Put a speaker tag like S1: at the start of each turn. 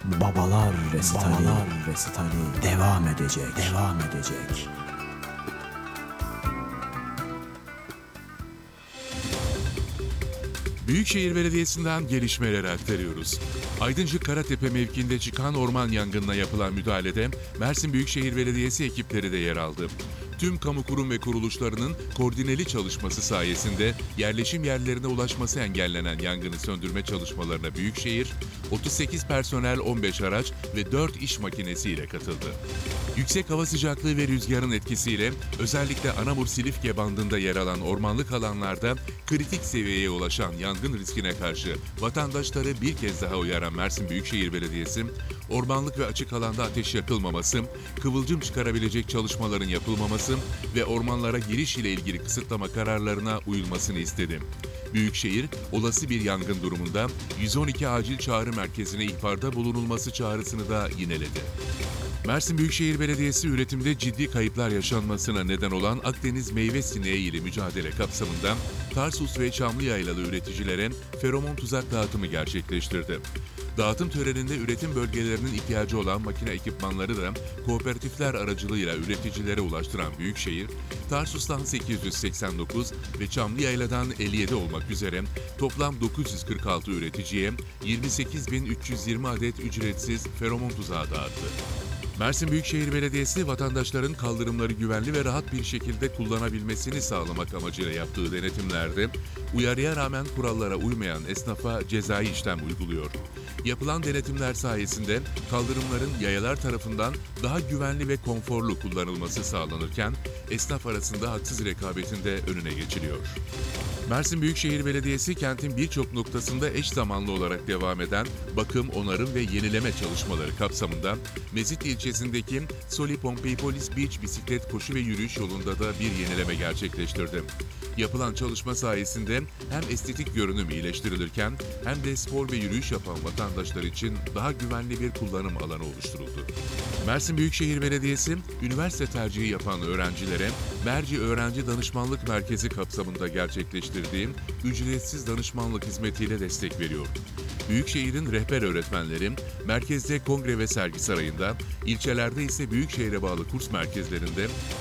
S1: Babalar resitali devam edecek.
S2: Büyükşehir Belediyesi'nden gelişmeleri aktarıyoruz. Aydıncık Karatepe mevkiinde çıkan orman yangınına yapılan müdahalede Mersin Büyükşehir Belediyesi ekipleri de yer aldı. Tüm kamu kurum ve kuruluşlarının koordineli çalışması sayesinde yerleşim yerlerine ulaşması engellenen yangını söndürme çalışmalarına Büyükşehir, 38 personel, 15 araç ve 4 iş makinesiyle katıldı. Yüksek hava sıcaklığı ve rüzgarın etkisiyle özellikle Anamur-Silifke bandında yer alan ormanlık alanlarda kritik seviyeye ulaşan yangın riskine karşı vatandaşları bir kez daha uyaran Mersin Büyükşehir Belediyesi, ormanlık ve açık alanda ateş yakılmaması, kıvılcım çıkarabilecek çalışmaların yapılmaması ve ormanlara giriş ile ilgili kısıtlama kararlarına uyulmasını istedi. Büyükşehir, olası bir yangın durumunda 112 acil çağrı merkezine ihbarda bulunulması çağrısını da yineledi. Mersin Büyükşehir Belediyesi üretimde ciddi kayıplar yaşanmasına neden olan Akdeniz meyve sineği ile mücadele kapsamında Tarsus ve Çamlıyaylalı üreticilere feromon tuzak dağıtımı gerçekleştirdi. Dağıtım töreninde üretim bölgelerinin ihtiyacı olan makine ekipmanları da kooperatifler aracılığıyla üreticilere ulaştıran Büyükşehir, Tarsus'tan 889 ve Çamlıyayla'dan 57 olmak üzere toplam 946 üreticiye 28.320 adet ücretsiz feromon tuzağı dağıttı. Mersin Büyükşehir Belediyesi, vatandaşların kaldırımları güvenli ve rahat bir şekilde kullanabilmesini sağlamak amacıyla yaptığı denetimlerde, uyarıya rağmen kurallara uymayan esnafa cezai işlem uyguluyor. Yapılan denetimler sayesinde kaldırımların yayalar tarafından daha güvenli ve konforlu kullanılması sağlanırken, esnaf arasında haksız rekabetin de önüne geçiliyor. Mersin Büyükşehir Belediyesi, kentin birçok noktasında eş zamanlı olarak devam eden bakım, onarım ve yenileme çalışmaları kapsamında Mezit ilçesindeki Soli Pompeipolis Beach bisiklet, koşu ve yürüyüş yolunda da bir yenileme gerçekleştirdi. Yapılan çalışma sayesinde hem estetik görünüm iyileştirilirken hem de spor ve yürüyüş yapan vatandaşlar için daha güvenli bir kullanım alanı oluşturuldu. Mersin Büyükşehir Belediyesi, üniversite tercihi yapan öğrencilere Merci Öğrenci Danışmanlık Merkezi kapsamında gerçekleştirdiği ücretsiz danışmanlık hizmetiyle destek veriyor. Büyükşehir'in rehber öğretmenleri, merkezde kongre ve sergi sarayında, ilçelerde ise Büyükşehir'e bağlı kurs merkezlerinde